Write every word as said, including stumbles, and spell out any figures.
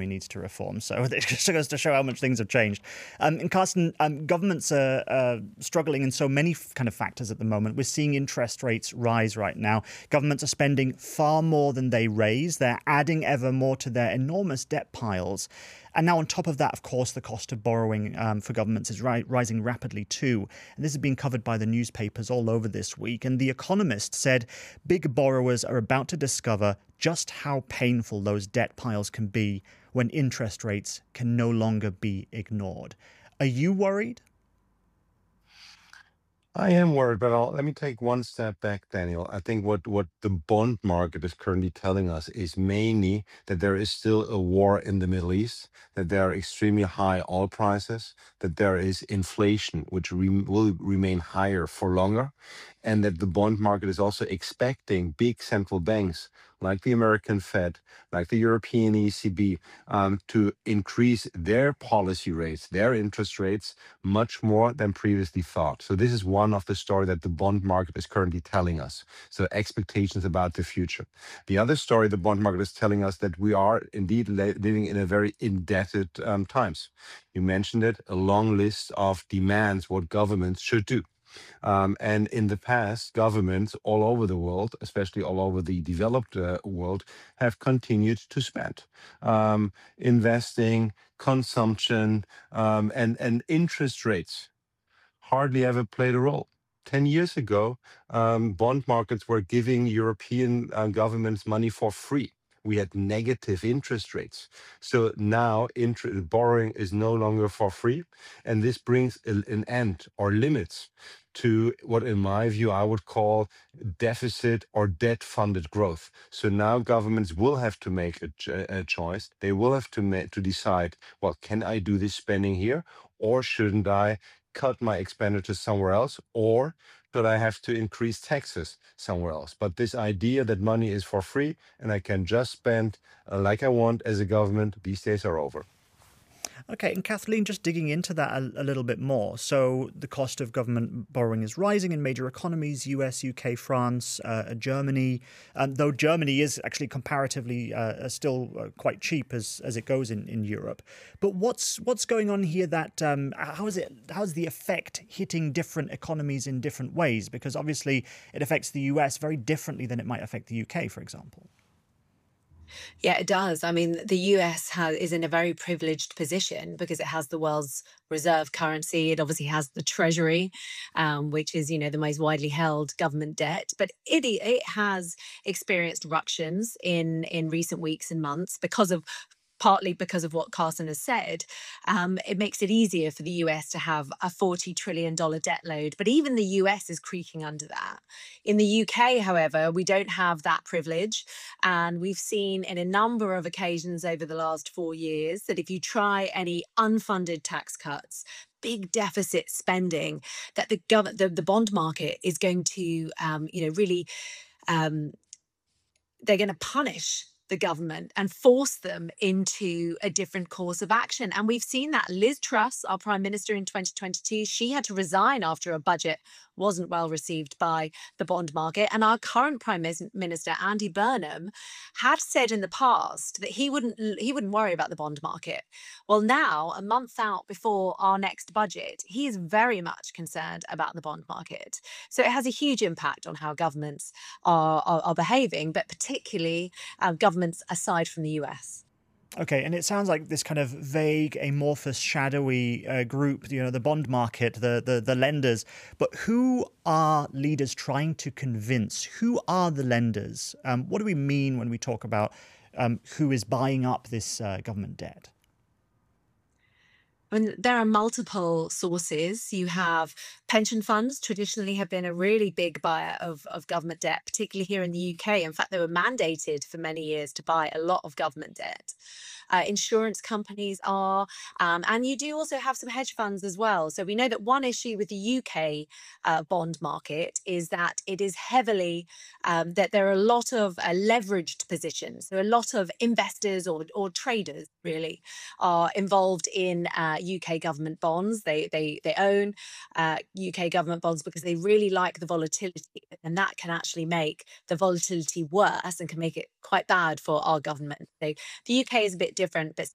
economy needs to reform. So it just goes to show how much things have changed. Um, and Carsten, um, governments are uh, struggling in so many f- kind of factors at the moment. We're seeing interest rates rise right now. Governments are spending far more than they raise. They're adding ever more to their enormous debt piles. And now on top of that, of course, the cost of borrowing um, for governments is ri- rising rapidly too. And this has been covered by the newspapers all over this week. And The Economist said big borrowers are about to discover just how painful those debt piles can be when interest rates can no longer be ignored. Are you worried? I am worried, but I'll, let me take one step back, Daniel. I think what, what the bond market is currently telling us is mainly that there is still a war in the Middle East, that there are extremely high oil prices, that there is inflation, which re- will remain higher for longer, and that the bond market is also expecting big central banks like the American Fed, like the European E C B, um, to increase their policy rates, their interest rates, much more than previously thought. So this is one of the story that the bond market is currently telling us. So expectations about the future. The other story the bond market is telling us that we are indeed li- living in a very indebted um, times. You mentioned it, a long list of demands what governments should do. Um, and in the past, governments all over the world, especially all over the developed uh, world, have continued to spend, um, investing, consumption, um, and and interest rates hardly ever played a role. ten years ago, um, bond markets were giving European uh, governments money for free. We had negative interest rates. So now inter- borrowing is no longer for free. And this brings a- an end or limits to what, in my view, I would call deficit or debt funded growth. So now governments will have to make a, ch- a choice. They will have to, ma- to decide, well, can I do this spending here? Or shouldn't I cut my expenditures somewhere else, or should I have to increase taxes somewhere else? But this idea that money is for free and I can just spend uh, like I want as a government, these days are over. Okay, and Kathleen, just digging into that a, a little bit more. So the cost of government borrowing is rising in major economies: U S, U K, France, uh, Germany. Um, though Germany is actually comparatively uh, still uh, quite cheap as as it goes in, in Europe. But what's what's going on here? That um, how is it? How's the effect hitting different economies in different ways? Because obviously it affects the U S very differently than it might affect the U K, for example. Yeah, it does. I mean, the U S has, is in a very privileged position because it has the world's reserve currency. It obviously has the treasury, um, which is, you know, the most widely held government debt. But it it has experienced ructions in in recent weeks and months because of partly because of what Carson has said. Um, it makes it easier for the U S to have a forty trillion dollars debt load. But even the U S is creaking under that. In the U K, however, we don't have that privilege. And we've seen in a number of occasions over the last four years that if you try any unfunded tax cuts, big deficit spending, that the government, the, the bond market is going to, um, you know, really um, they're going to punish the government and force them into a different course of action. And we've seen that. Liz Truss, our prime minister in twenty twenty-two, she had to resign after a budget wasn't well received by the bond market. And our current prime minister, Andy Burnham, had said in the past that he wouldn't he wouldn't worry about the bond market. Well, now, a month out before our next budget, he is very much concerned about the bond market. So it has a huge impact on how governments are, are, are behaving, but particularly uh, governments aside from the U S. Okay, and it sounds like this kind of vague, amorphous, shadowy uh, group, you know, the bond market, the, the the lenders. But who are leaders trying to convince? Who are the lenders? Um, what do we mean when we talk about um, who is buying up this uh, government debt? I mean, there are multiple sources. You have pension funds traditionally have been a really big buyer of, of government debt, particularly here in the U K. In fact, they were mandated for many years to buy a lot of government debt. Uh, insurance companies are, um, and you do also have some hedge funds as well. So we know that one issue with the U K uh, bond market is that it is heavily, um, that there are a lot of uh, leveraged positions. There are a lot of investors or, or traders really are involved in uh, U K government bonds. They they they own uh, U K government bonds because they really like the volatility, and that can actually make the volatility worse and can make it quite bad for our government. So the U K is a bit different, but